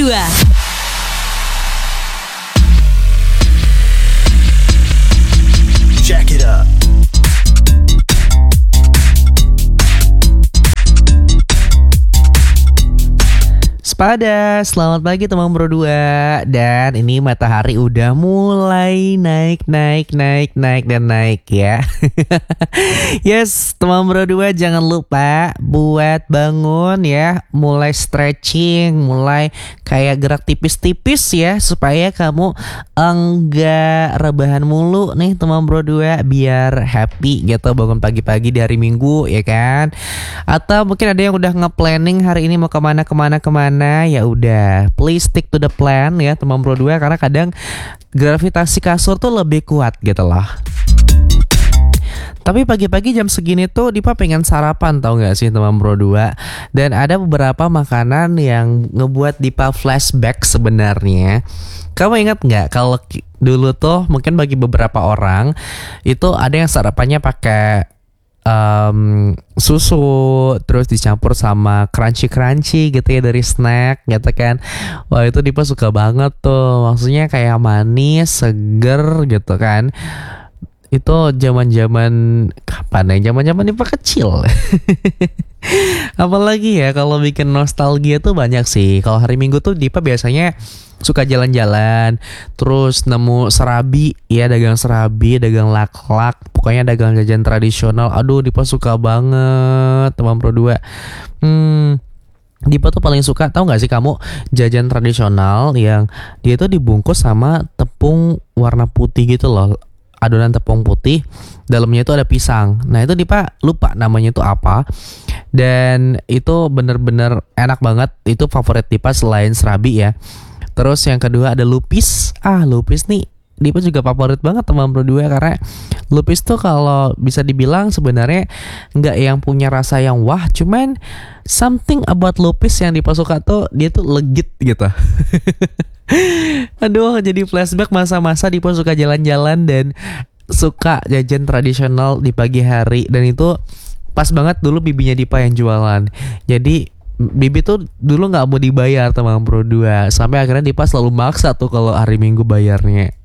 2. Jack it up. Sepada, selamat pagi teman Bro 2. Dan ini matahari udah mulai naik dan naik ya. Yes, teman Bro 2, jangan lupa buat bangun ya, mulai stretching, mulai kayak gerak tipis-tipis ya, supaya kamu enggak rebahan mulu nih teman Bro 2, biar happy gitu bangun pagi-pagi di hari Minggu ya kan. Atau mungkin ada yang udah nge-planning hari ini mau kemana, ya udah, please stick to the plan ya teman Bro 2, karena kadang gravitasi kasur tuh lebih kuat gitu loh. Tapi pagi-pagi jam segini tuh Dipa pengen sarapan, tau gak sih teman Bro 2. Dan ada beberapa makanan yang ngebuat Dipa flashback sebenarnya. Kamu ingat gak kalau dulu tuh mungkin bagi beberapa orang itu ada yang sarapannya pakai susu terus dicampur sama crunchy gitu ya dari snack gitu kan. Wah, itu Dipa suka banget tuh, maksudnya kayak manis, seger gitu kan. Itu zaman-zaman kapan ya? Zaman-zaman Dipa kecil. Apalagi ya kalau bikin nostalgia tuh banyak sih. Kalau hari Minggu tuh Dipa biasanya suka jalan-jalan, terus nemu serabi ya, dagang serabi, dagang laklak, pokoknya dagang jajan tradisional. Aduh, Dipa suka banget teman Pro 2. Dipa tuh paling suka, tahu nggak sih kamu, jajan tradisional yang dia tuh dibungkus sama tepung warna putih gitu loh, adonan tepung putih, dalamnya itu ada pisang. Nah itu Dipa lupa namanya itu apa. Dan itu bener-bener enak banget. Itu favorit Dipa selain serabi ya. Terus yang kedua ada lupis. Lupis nih Dipa juga favorit banget teman Bro 2, karena lupis tuh kalau bisa dibilang sebenarnya nggak yang punya rasa yang wah, cuman something about lupis yang Dipa suka tuh dia tuh legit gitu. Aduh, jadi flashback masa-masa Dipa suka jalan-jalan dan suka jajan tradisional di pagi hari. Dan itu pas banget dulu bibinya Dipa yang jualan. Jadi bibi tuh dulu gak mau dibayar teman Bro 2, sampai akhirnya Dipa selalu maksa tuh kalau hari Minggu bayarnya.